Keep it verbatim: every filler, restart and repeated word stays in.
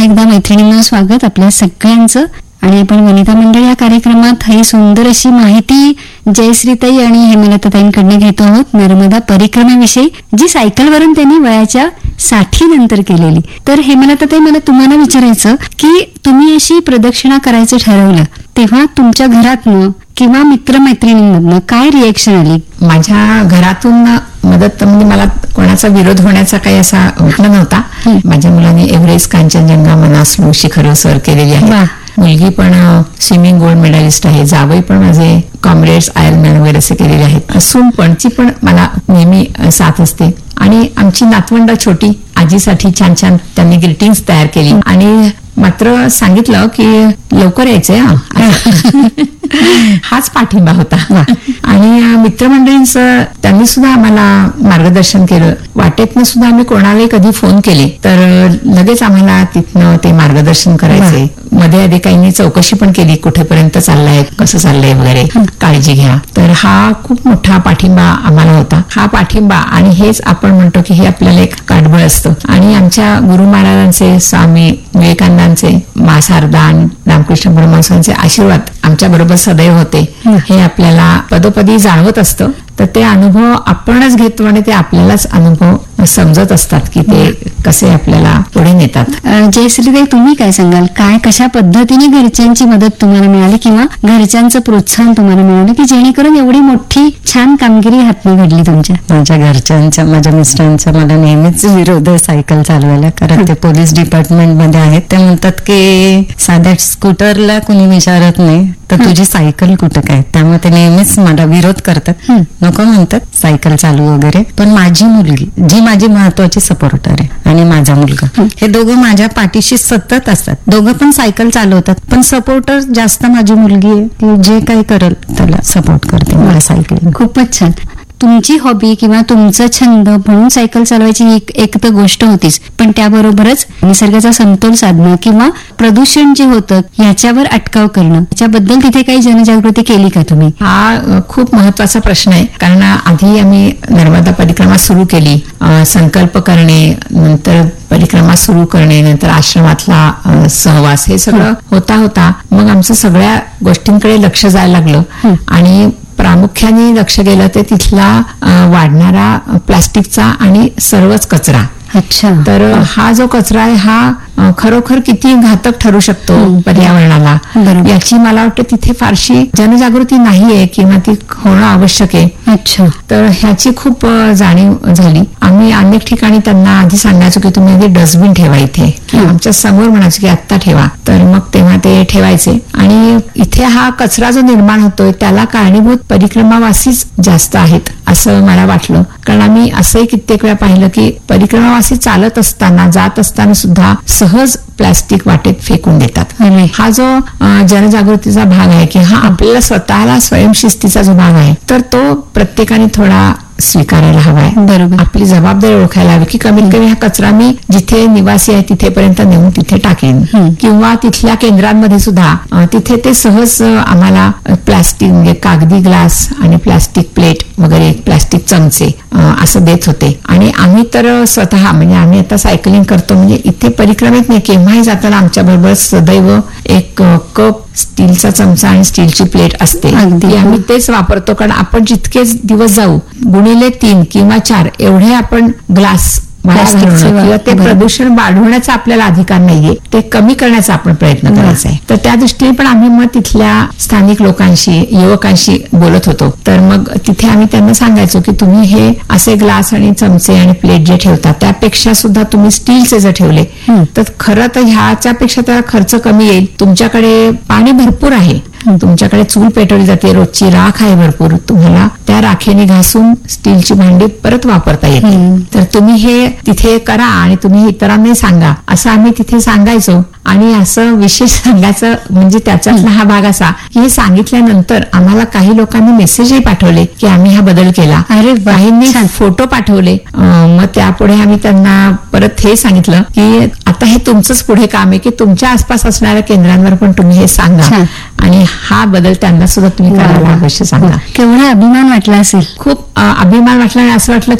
एकदा मैत्रिणींना स्वागत आपल्या सगळ्यांचं. आणि आपण वनिता मंडळ या कार्यक्रमात ही सुंदर अशी माहिती जयश्रीताई आणि हेमलताताईंकडनं घेतो आहोत नर्मदा परिक्रमेविषयी, जी सायकलवरून त्यांनी वयाच्या साठी नंतर केलेली. तर हेमलताताई, मला तुम्हाला विचारायचं की तुम्ही अशी प्रदक्षिणा करायचं ठरवलं तेव्हा तुमच्या घरातनं किंवा मित्रमैत्रिणींमधनं काय रिएक्शन आली? माझ्या घरातून मदत म्हणजे मला कोणाचा विरोध होण्याचा काही असा प्रश्न नव्हता. माझ्या मुलांनी एव्हरेस्ट, कांचनजंगा, मनासलू, शिखर सर केलेली आहे. मुलगी पण स्विमिंग गोल्ड मेडलिस्ट आहे. जावई पण माझे कॉम्रेड्स, आयर्नमॅन वगैरे असे केलेले आहेत. सून पणची पण मला नेहमी साथ असते. आणि आमची नातवंड छोटी आजीसाठी छान छान त्यांनी ग्रीटिंग्स तयार केली आणि मात्र सांगितलं की लवकर यायचंय हा. हाच पाठिंबा होता. आणि मित्रमंडळींचं त्यांनी सुद्धा आम्हाला मार्गदर्शन केलं. वाटेतनं सुद्धा आम्ही कोणालाही कधी फोन केले तर लगेच आम्हाला तिथनं ते मार्गदर्शन करायचे. मध्ये आधी काहींनी चौकशी पण केली, कुठेपर्यंत चाललाय, कसं चाललंय वगैरे, काळजी घ्या. तर हा खूप मोठा पाठिंबा आम्हाला होता. हा पाठिंबा आणि हेच आपण म्हणतो की हे आपल्याला एक पाठबळ असतं. आणि आमच्या गुरु महाराजांचे, स्वामी विवेकानंदांचे, मा शारदान, रामकृष्ण परमहंसांचे आशीर्वाद आमच्या बरोबर सदैव होते. हे आपल्याला पदोपदी जाणवत असतं. तर ते अनुभव आपणच घेतो आणि ते आपल्यालाच अनुभव समजत असतात की ते कसे आपल्याला पुढे नेतात. जयश्रीताई, तुम्ही काय सांगाल? काय कशा पद्धतीने घरच्यांची मदत तुम्हाला मिळाली किंवा घरच्यांचं प्रोत्साहन तुम्हाला मिळालं की जेणेकरून एवढी मोठी छान कामगिरी हातनं घडली तुमच्या? माझ्या घरच्यांचा, माझ्या मिस्टरांचा मला नेहमीच विरोध आहे सायकल चालवायला, कारण ते पोलीस डिपार्टमेंट मध्ये आहेत. ते म्हणतात की साध्या स्कूटरला कुणी विचारत नाही तर तुझी सायकल कुठं काय, त्यामुळे ते नेहमीच मला विरोध करतात, नको म्हणतात सायकल चालू वगैरे. पण माझी मुलगी जी माझी महत्वाची सपोर्टर आहे आणि माझा मुलगा, हे दोघं माझ्या पाठीशी सतत असतात. दोघं पण सायकल चालवतात, पण सपोर्टर जास्त माझी मुलगी आहे, ती जे काही करेल त्याला सपोर्ट करते मला सायकलिंग. खूपच छान. तुमची हॉबी किंवा तुमचा छंद म्हणून सायकल चालवायची एक एक तर गोष्ट होतीच, पण त्याबरोबरच निसर्गाचा समतोल साधणं किंवा प्रदूषण जे होतं याच्यावर अटकाव करणं, याच्याबद्दल तिथे काही जनजागृती केली का तुम्ही? हा खूप महत्वाचा प्रश्न आहे. कारण आधी आम्ही नर्मदा परिक्रमा सुरू केली, संकल्प करणे, नंतर परिक्रमा सुरू करणे, नंतर आश्रमातला सहवास, हे सगळं होता होता मग आमचं सगळ्या गोष्टींकडे लक्ष जायला लागलं. आणि प्रामुख्याने लक्ष गेलं ते तिथला वाढणारा प्लास्टिकचा आणि सर्वच कचरा. अच्छा. तर हा जो कचरा आहे हा खरोखर किती घातक ठरू शकतो पर्यावरणाला, याची मला वाटतं तिथे फारशी जनजागृती नाहीये किंवा ती होणं आवश्यक आहे. अच्छा. तर ह्याची खूप जाणीव झाली. आम्ही अनेक ठिकाणी त्यांना आधी सांगायचो की तुम्ही आधी डस्टबिन ठेवा इथे, आमच्या समोर म्हणायचो की आत्ता ठेवा, तर मग तेव्हा ते ठेवायचे. आणि इथे हा कचरा जो निर्माण होतोय त्याला कारणीभूत परिक्रमावासीच जास्त आहेत असं मला वाटलं. कारण आम्ही असंही कित्येक वेळा पाहिलं की परिक्रमावासी चालत असताना, जात असताना सुद्धा सहज प्लास्टिक वाटेत फेकून देतात. हा जो जनजागृतीचा भाग आहे की हा आपल्याला स्वतःला स्वयंशिस्तीचा जो भाग आहे, तर तो प्रत्येकाने थोडा स्वीकारायला हवाय. बरोबर. आपली जबाबदारी ओळखायला हवी की कमीत कमी हा कचरा मी जिथे निवासी आहे तिथेपर्यंत नेऊन तिथे टाकेन, किंवा तिथल्या केंद्रांमध्ये सुद्धा तिथे ते सहज आम्हाला प्लास्टिक म्हणजे कागदी ग्लास आणि प्लास्टिक प्लेट वगैरे, प्लास्टिक चमचे असं देत होते. आणि आम्ही तर स्वतः म्हणजे आम्ही आता सायकलिंग करतो, म्हणजे इथे परिक्रमेत नाही केव्हाही जाताना आमच्या बरोबर सदैव एक कप, स्टीलचा चमचा आणि स्टीलची प्लेट असते. आम्ही तेच वापरतो, कारण आपण जितकेच दिवस जाऊ गुणिले तीन किंवा चार एवढे आपण ग्लास किंवा ते प्रदूषण वाढवण्याचा आपल्याला अधिकार नाहीये, ते कमी करण्याचा आपण प्रयत्न करायचा आहे. तर त्या दृष्टीने पण आम्ही मग तिथल्या स्थानिक लोकांशी, युवकांशी बोलत होतो. तर मग तिथे आम्ही त्यांना सांगायचो की तुम्ही हे असे ग्लास आणि चमचे आणि प्लेट जे ठेवता त्यापेक्षा सुद्धा तुम्ही स्टीलचे जर ठेवले तर खरं तर ह्याच्यापेक्षा त्याला खर्च कमी येईल. तुमच्याकडे पाणी भरपूर आहे, तुमच्याकडे चूल पेटवली जाते, रोजची राख आहे भरपूर, तुम्हाला त्या राखेने घासून स्टीलची भांडी परत वापरता येते. तर तुम्ही हे तिथे करा आणि तुम्ही इतरांनाही सांगा असं आम्ही तिथे सांगायचो. आणि असं विशेष सांगायचं म्हणजे त्याच्यातला हा भाग असा की हे सांगितल्यानंतर आम्हाला काही लोकांनी मेसेजही पाठवले की आम्ही हा बदल केला. अरे, काहींनी फोटो पाठवले. मग त्यापुढे आम्ही त्यांना परत हे सांगितलं की आता हे तुमचंच पुढे काम आहे की तुमच्या आसपास असणाऱ्या केंद्रांवर पण तुम्ही हे सांगा आणि हा बदल त्यांना सुद्धा तुम्ही करायला अवश्य सांगा. केवढा अभिमान वाटला असेल. खूप अभिमान वाटला आणि असं वाटलं